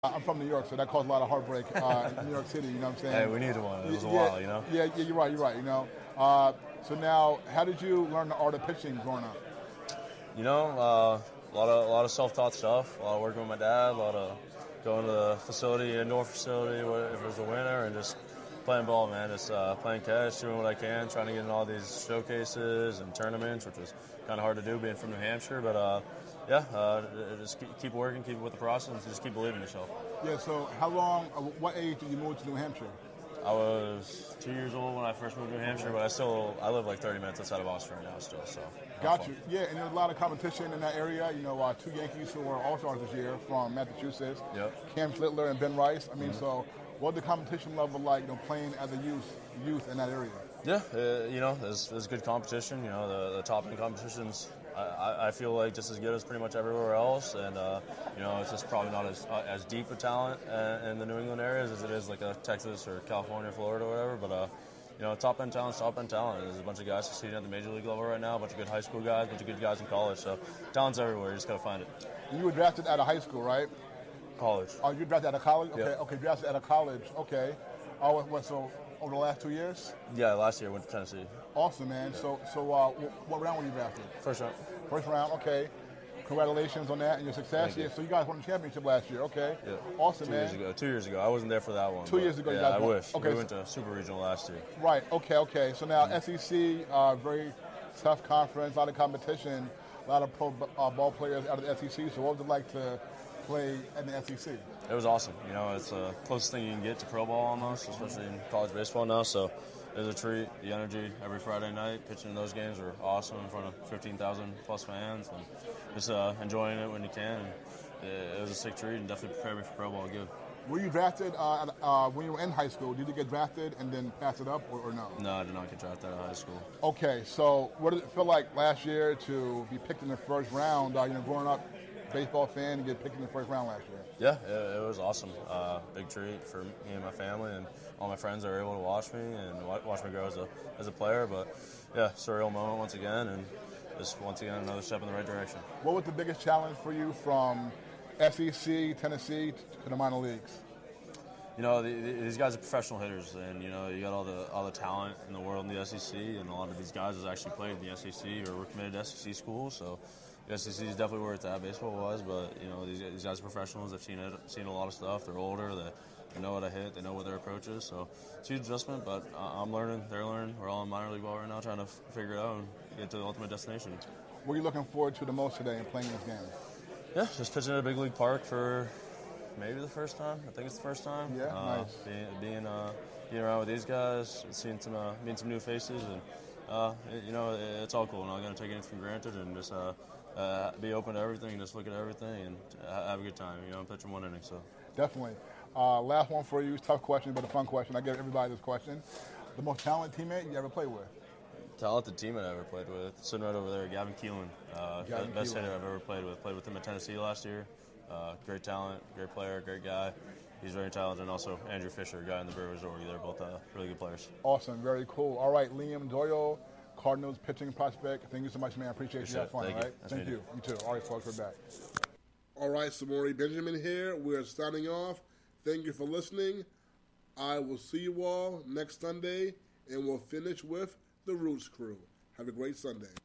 I'm from New York, so that caused a lot of heartbreak in New York City. You know what I'm saying? Hey, we needed one. It was a while, you know. Yeah, you're right. You know. So now, how did you learn the art of pitching growing up? You know, a lot of self-taught stuff. A lot of working with my dad. A lot of going to the facility, indoor facility, if it was the winter, and just playing ball, man. Just playing catch, doing what I can, trying to get in all these showcases and tournaments, which was kind of hard to do being from New Hampshire. But just keep working, keep with the process, and just keep believing in yourself. Yeah. So, what age did you move to New Hampshire? I was 2 years old when I first moved to New Hampshire, but I live like 30 minutes outside of Boston right now still. So got you. Yeah, and there's a lot of competition in that area. You know, 2 Yankees who were All-Stars this year from Massachusetts. Yep. Cam Schlittler and Ben Rice. I mean, so what the competition level like? You know, playing as a youth in that area. Yeah, you know, there's good competition. You know, the top end competitions. I feel like just as good as pretty much everywhere else, and you know, it's just probably not as deep a talent in the New England areas as it is like a Texas or California, Florida, or whatever. But you know, top end talent. There's a bunch of guys succeeding at the major league level right now. A bunch of good high school guys, a bunch of good guys in college. So talent's everywhere. You just gotta find it. You were drafted out of high school, right? College. Oh, you were drafted out of college. Okay, Yep. okay, drafted out of college. Okay. Oh, what? So over the last 2 years? Yeah, last year I went to Tennessee. Awesome, man. So what round were you drafted? First round. First round, okay. Congratulations on that and your success. Thank you. Yeah, so you guys won the championship last year, okay. Yeah. Awesome, 2 man. years ago. 2 years ago. I wasn't there for that one. 2 years ago, you yeah, guys I won. wish. Okay, We went to Super Regional last year. Right, okay. So now SEC, very tough conference, a lot of competition, a lot of pro ball players out of the SEC. So what was it like to play in the SEC? It was awesome. You know, it's the closest thing you can get to pro ball almost, especially in college baseball now. So it was a treat. The energy every Friday night, pitching in those games were awesome in front of 15,000 plus fans, and just enjoying it when you can. And it was a sick treat, and definitely prepared me for pro ball good. Were you drafted when you were in high school? Did you get drafted and then pass it up, or no? No, I did not get drafted out of high school. Okay, so what did it feel like last year to be picked in the first round? You know, growing up, baseball fan, and get picked in the first round last year. Yeah, it was awesome. Big treat for me and my family, and all my friends are able to watch me and watch me grow as a player. But yeah, surreal moment once again, and just once again another step in the right direction. What was the biggest challenge for you from SEC, Tennessee to the minor leagues? You know, these guys are professional hitters, and you know, you got all the talent in the world in the SEC, and a lot of these guys has actually played in the SEC or were committed to SEC schools. So the SEC is definitely where it's at baseball-wise, but you know, these guys are professionals. They've seen a lot of stuff. They're older. They know how to hit. They know what their approach is. So it's a huge adjustment, but I'm learning. They're learning. We're all in minor league ball right now, trying to figure it out and get to the ultimate destination. What are you looking forward to the most today in playing this game? Yeah, just pitching at a big league park for maybe the first time. I think it's the first time. Yeah, nice. Being around with these guys, seeing meeting some new faces, and you know, it's all cool. I'm not gonna take anything for granted, and just be open to everything, just look at everything, and have a good time. You know, I'm pitching one inning, so definitely. Last one for you. Tough question, but a fun question. I give everybody this question. The most talented teammate you ever played with? Talented teammate I ever played with, sitting right over there, Gavin Keelan. Best hitter I've ever played with. Played with him at Tennessee last year. Great talent, great player, great guy. He's very talented. And also Andrew Fisher, guy in the Brewers org. They're both really good players. Awesome, very cool. All right, Liam Doyle, Cardinals pitching prospect. Thank you so much, man. I appreciate you. Have fun, all right? Thank you. You too. All right, folks, we're back. All right, Samori Benjamin here. We're signing off. Thank you for listening. I will see you all next Sunday, and we'll finish with the Roots Crew. Have a great Sunday.